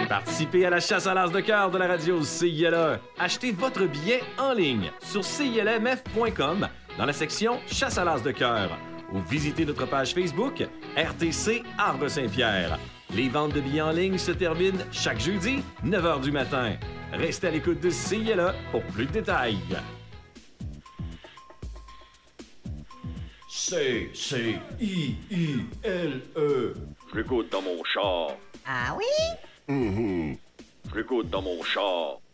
Participez à la chasse à l'as de cœur de la radio CILA. Achetez votre billet en ligne sur CILMF.com dans la section Chasse à l'as de cœur ou visitez notre page Facebook RTC Arbre-Saint-Pierre. Les ventes de billets en ligne se terminent chaque jeudi, 9h du matin. Restez à l'écoute de CILA pour plus de détails. C-C-I-I-L-E. Je l'écoute dans mon char. Ah oui? Je l'écoute dans mon char.